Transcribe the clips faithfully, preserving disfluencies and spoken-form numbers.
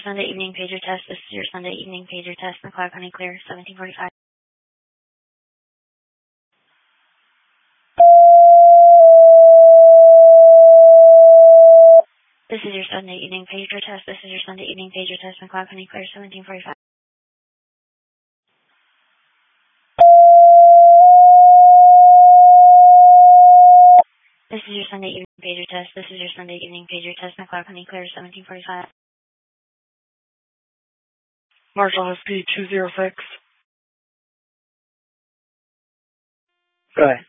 Sunday evening pager test. This is your Sunday evening pager test. McLeod County clear, seventeen forty-five. This is your Sunday evening pager test. This is your Sunday evening pager test. McLeod County clear, seventeen forty-five. This is your Sunday evening pager test. This is your Sunday evening pager test. McLeod County clear, seventeen forty-five. Marshall S P two zero six. Go ahead.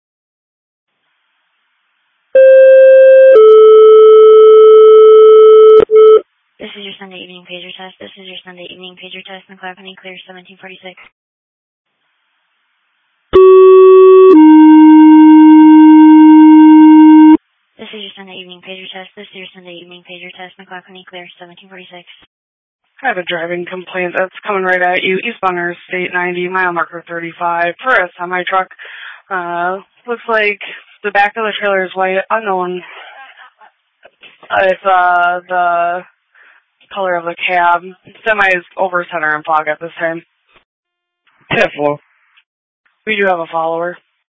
This is your Sunday evening pager test. This is your Sunday evening pager test. McLeod County clear, seventeen forty-six. This is your Sunday evening pager test. This is your Sunday evening pager test. McLeod County clear, seventeen forty-six. I have a driving complaint that's coming right at you. Eastbound Interstate ninety, mile marker thirty-five, for a semi-truck. Uh, looks like the back of the trailer is white, unknown. It's, uh, the color of the cab. Semi is over center and fog at this time. ten four. We do have a follower.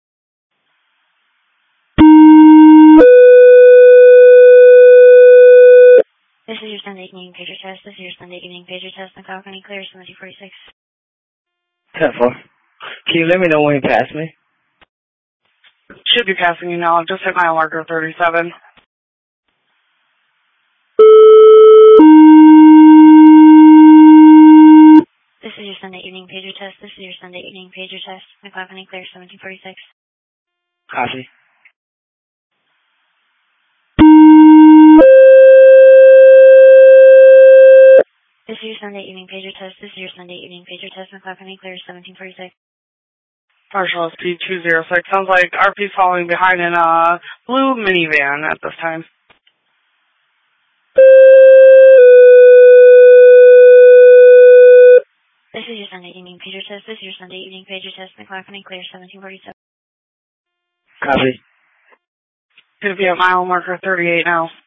This is your Sunday evening pager test. This is your Sunday evening pager test. McLeod County clear, seventeen forty-six. ten four. Can you let me know when you pass me? Should be passing you now. Just hit mile marker thirty-seven. This is your Sunday evening pager test. This is your Sunday evening pager test. McLeod County clear, seventeen forty-six. Copy. This is your Sunday evening pager test. This is your Sunday evening pager test. McLeod County clear, seventeen forty-six. Marshall S P two zero six. Sounds like R P's following behind in a blue minivan at this time. This is your Sunday evening pager test. This is your Sunday evening pager test. McLeod County clear, seventeen forty-seven. Copy. Going to be at mile marker thirty-eight now.